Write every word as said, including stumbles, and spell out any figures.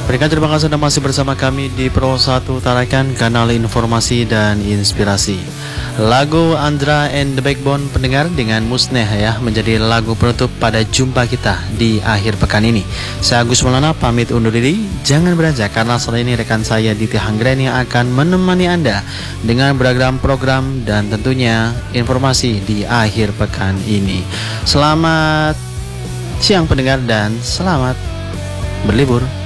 Berikan terima kasih Anda masih bersama kami di Pro satu Tarakan, kanal informasi dan inspirasi. Lagu Andra and the Backbone pendengar dengan Musneh ya menjadi lagu penutup pada jumpa kita di akhir pekan ini. Saya Agus Maulana pamit undur diri. Jangan beranjak karena saat ini rekan saya Diti Hanggreni yang akan menemani Anda dengan beragam program dan tentunya informasi di akhir pekan ini. Selamat siang pendengar dan selamat berlibur.